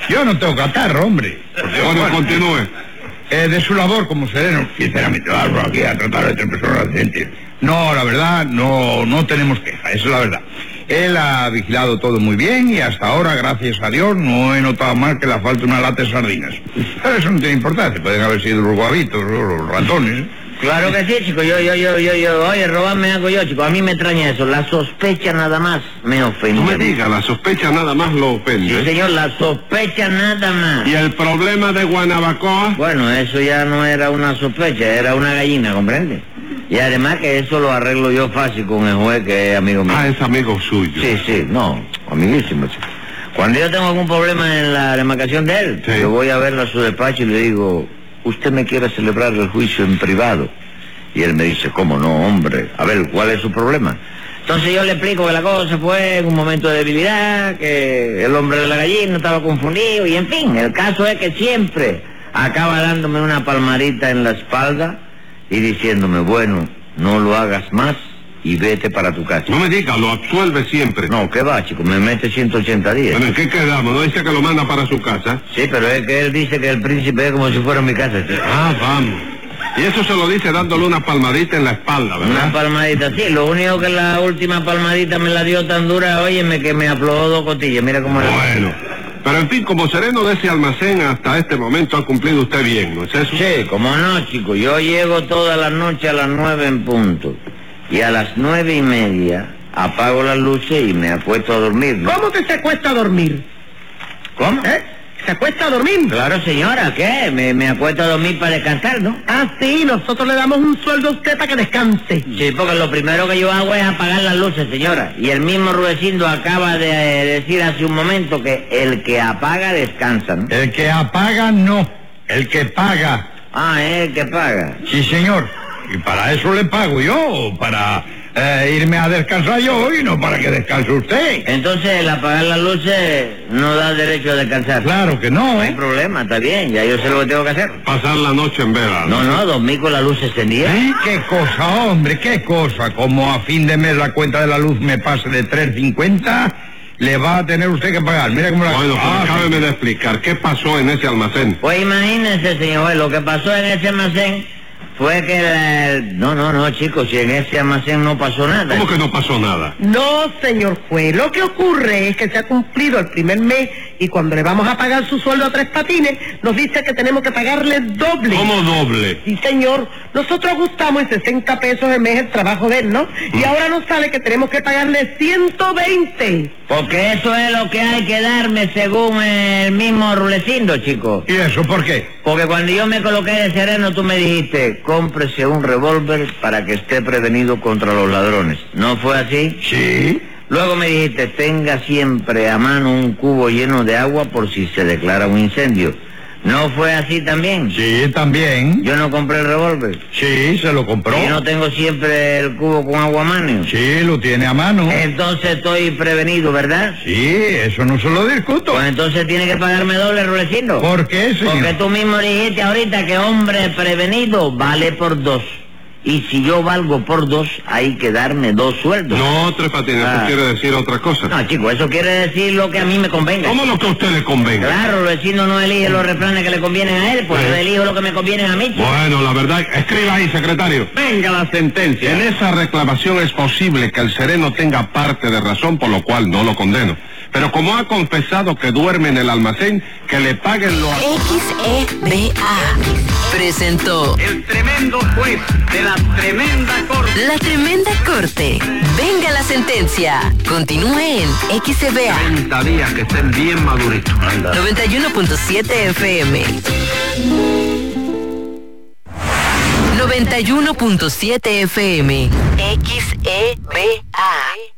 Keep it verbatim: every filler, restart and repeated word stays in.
Yo no tengo catarro, hombre. Bueno, bueno, continúe. Eh, de su labor como sereno, sinceramente, vamos aquí a tratar a tres personas decentes. No, la verdad, no, no tenemos queja, esa es la verdad. Él ha vigilado todo muy bien y hasta ahora, gracias a Dios, no he notado más que le falta una lata de sardinas. Pero eso no tiene importancia, pueden haber sido los guavitos o los ratones. Claro que sí, chico, yo, yo, yo, yo, yo, oye, robarme algo yo, chico, a mí me extraña eso, la sospecha nada más me ofende. No me diga, la sospecha nada más lo ofende. Sí, señor, la sospecha nada más. ¿Y el problema de Guanabacoa? Bueno, eso ya no era una sospecha, era una gallina, ¿comprende? Y además que eso lo arreglo yo fácil con el juez que es amigo mío. Ah, es amigo suyo. Sí, sí, no, amiguísimo, chico. Cuando yo tengo algún problema en la demarcación de él, sí, yo voy a verlo a su despacho y le digo, usted me quiere celebrar el juicio en privado. Y él me dice, ¿cómo no, hombre? A ver, ¿cuál es su problema? Entonces yo le explico que la cosa fue en un momento de debilidad, que el hombre de la gallina estaba confundido, y en fin, el caso es que siempre acaba dándome una palmadita en la espalda y diciéndome, bueno, no lo hagas más y vete para tu casa. No me diga, lo absuelve siempre. No, ¿qué va, chico? Me mete ciento ochenta días. Bueno, ¿en qué quedamos? ¿No dice que lo manda para su casa? Sí, pero es que él dice que el príncipe es como si fuera mi casa. Ah, vamos. Y eso se lo dice dándole una palmadita en la espalda, ¿verdad? Una palmadita, sí. Lo único que la última palmadita me la dio tan dura, óyeme, que me aflojó dos costillas. Mira cómo era. Bueno, pero en fin, como sereno de ese almacén hasta este momento ha cumplido usted bien, ¿no es eso? Sí, como no, chico. Yo llego toda la noche a las nueve en punto. Y a las nueve y media apago las luces y me acuesto a dormir, ¿no? ¿Cómo que se acuesta a dormir? ¿Cómo? ¿Eh? ¿Se acuesta a dormir? Claro, señora, ¿qué? Me, me acuesto a dormir para descansar, ¿no? Ah, sí, nosotros le damos un sueldo a usted para que descanse. Sí, porque lo primero que yo hago es apagar las luces, señora. Y el mismo Rudecindo acaba de decir hace un momento que el que apaga descansa, ¿no? El que apaga no, el que paga. Ah, es el que paga. Sí, señor. Y para eso le pago yo, para eh, irme a descansar yo y no para que descanse usted. Entonces, el apagar las luces no da derecho a descansar. Claro que no. No hay problema, está bien, ya yo sé lo que tengo que hacer. Pasar la noche en vela. No, no, dormir con la luz encendida. ¿Eh? ¿Qué cosa, hombre? ¿Qué cosa? Como a fin de mes la cuenta de la luz me pase de tres cincuenta, le va a tener usted que pagar. Mira cómo la... Bueno, pues ah, acábeme de explicar, ¿qué pasó en ese almacén? Pues imagínense, señor, lo que pasó en ese almacén fue que... La... No, no, no, chicos, si en ese almacén no pasó nada. ¿Cómo que no pasó nada? No, señor juez, lo que ocurre es que se ha cumplido el primer mes y cuando le vamos a pagar su sueldo a Tres Patines, nos dice que tenemos que pagarle doble. ¿Cómo doble? Sí, señor, nosotros ajustamos en sesenta pesos el mes el trabajo de él, ¿no? Mm. Y ahora nos sale que tenemos que pagarle ciento veinte. Porque eso es lo que hay que darme según el mismo Rulecindo, chico. ¿Y eso por qué? Porque cuando yo me coloqué de sereno, tú me dijiste, cómprese un revólver para que esté prevenido contra los ladrones. ¿No fue así? Sí. Luego me dijiste, tenga siempre a mano un cubo lleno de agua por si se declara un incendio. ¿No fue así también? Sí, también. Yo no compré el revólver. Sí, se lo compró. ¿Y no tengo siempre el cubo con agua a mano? Sí, lo tiene a mano. Entonces estoy prevenido, ¿verdad? Sí, eso no se lo discuto. Pues entonces tiene que pagarme doble, Rulecindo. ¿Por qué, señor? Porque tú mismo dijiste ahorita que hombre prevenido vale por dos. Y si yo valgo por dos, hay que darme dos sueldos. No, Tres Patines, Ah. eso quiere decir otra cosa. No, chico, eso quiere decir lo que a mí me convenga. ¿Cómo lo que a usted le convenga? Claro, el vecino no elige los refranes que le convienen a él, pues Sí. yo elijo lo que me conviene a mí, chico. Bueno, la verdad, escriba ahí, secretario. Venga la sentencia. En esa reclamación es posible que el sereno tenga parte de razón, por lo cual no lo condeno. Pero como ha confesado que duerme en el almacén, que le paguen lo... X E B A presentó El tremendo juez de la tremenda corte. La Tremenda Corte. Venga la sentencia. Continúe en X E B A treinta días que estén bien maduritos. Anda. noventa y uno punto siete F M. noventa y uno punto siete F M. X E B A